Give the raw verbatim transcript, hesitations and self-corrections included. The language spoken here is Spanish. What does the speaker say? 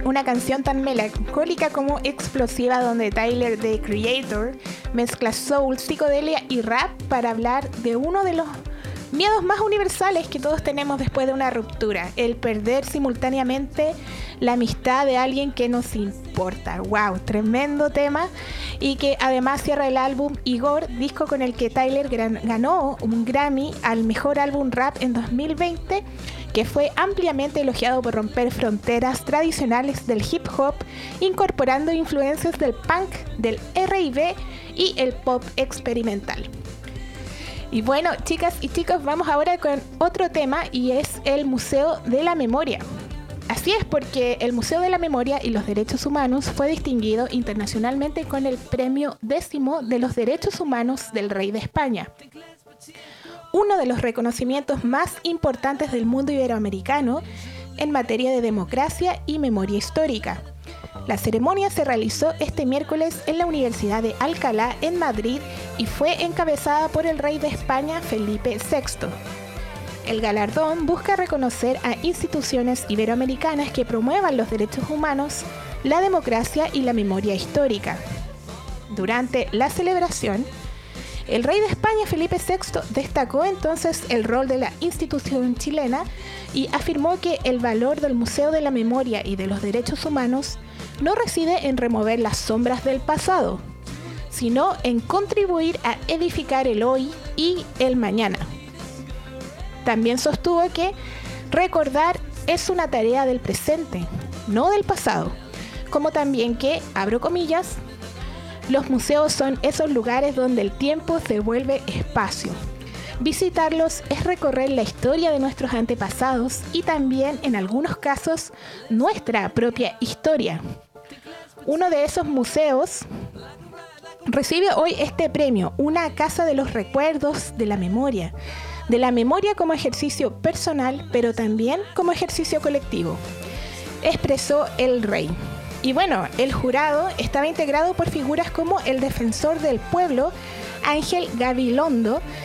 Una canción tan melancólica como explosiva donde Tyler, the Creator, mezcla soul, psicodelia y rap para hablar de uno de los miedos más universales que todos tenemos después de una ruptura, el perder simultáneamente la amistad de alguien que nos importa. ¡Wow! Tremendo tema, y que además cierra el álbum Igor, disco con el que Tyler gran- ganó un Grammy al mejor álbum rap en dos mil veinte, que fue ampliamente elogiado por romper fronteras tradicionales del hip hop, incorporando influencias del punk, del R and B y el pop experimental. Y bueno, chicas y chicos, vamos ahora con otro tema, y es el Museo de la Memoria. Así es, porque el Museo de la Memoria y los Derechos Humanos fue distinguido internacionalmente con el Premio Décimo de los Derechos Humanos del Rey de España, uno de los reconocimientos más importantes del mundo iberoamericano en materia de democracia y memoria histórica. La ceremonia se realizó este miércoles en la Universidad de Alcalá, en Madrid, y fue encabezada por el rey de España, Felipe sexto. El galardón busca reconocer a instituciones iberoamericanas que promuevan los derechos humanos, la democracia y la memoria histórica. Durante la celebración, el rey de España, Felipe sexto, destacó entonces el rol de la institución chilena y afirmó que el valor del Museo de la Memoria y de los Derechos Humanos no reside en remover las sombras del pasado, sino en contribuir a edificar el hoy y el mañana. También sostuvo que recordar es una tarea del presente, no del pasado, como también que, abro comillas, los museos son esos lugares donde el tiempo se vuelve espacio. Visitarlos es recorrer la historia de nuestros antepasados y también, en algunos casos, nuestra propia historia. Uno de esos museos recibe hoy este premio, una casa de los recuerdos, de la memoria. De la memoria como ejercicio personal, pero también como ejercicio colectivo, expresó el rey. Y bueno, el jurado estaba integrado por figuras como el defensor del pueblo, Ángel Gabilondo,